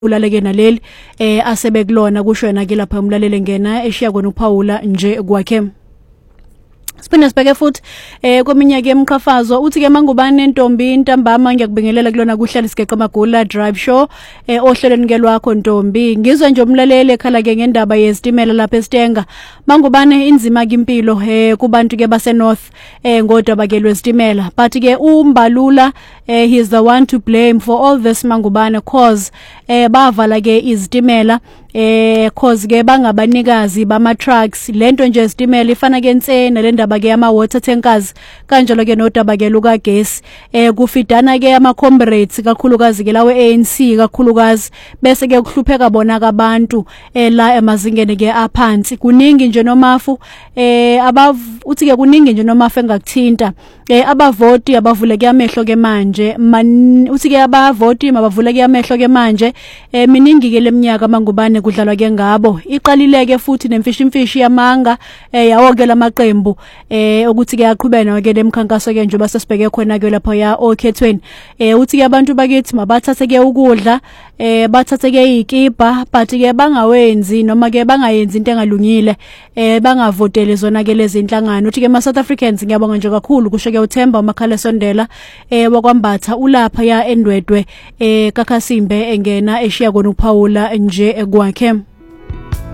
ulaleke naleli asebekulona kusho yena ke lapha umlaleli ngena eshiya kona uPaula nje kwakhe. Siphinde sibheke futhi kweminyaka yemqhafazo uthi ke mangubane Ntombi ntambama ngiyakubingelela kulona kuhlala isigeqo Magula Drive Show ohlelweni ke lwakho Ntombi ngizwe nje umlaleli ekhala ke ngendaba yezitimela lapha eStenga mangubane inzima impilo kubantu ke base North ngodaba ke lwezitimela but ke uMbalula he is the one to blame for all this mangubane cause bavala ke izitimela cause ke bangabanikazi bama trucks lento nje izitimela ifana ke nsena le ndaba ke ama water tankers kanjalo ke nodaba ke luka gas kufidana ke ama comrades kakhulukazi ke lawe ANC kakhulukazi bese ke kuhlupheka bona kabantu la emazingeni ke aphansi kuningi nje nomafu uthi ke kuningi nje nomafu engakuthinta abavoti abavuleke amehlo ke manje uthi ke abavoti mabavuleke amehlo ke manje miningi ke leminyaka mangubane kudlalwa ke ngabo iqalileke futhi nemfishimfishi yamanga yawo ke lamaqembu ukuthi ke aqhubena ke lemkhankaso ke njengoba sesibheke khona ke lapha ya okhethweni uthi ke abantu bakithi mabathathe ke ukudla bathathe ke ikipa but ke bangawenzi noma ke bangayenzi into engalungile bangavotele zona ke lezi inhlangano uthi ke ma South Africans ngiyabonga nje kakhulu kusho ke uThemba uMakhala Sondela wakwambatha ulapha ya endwedwe kaKhasimbe engena eshiya kona uPaula nje kwakhe.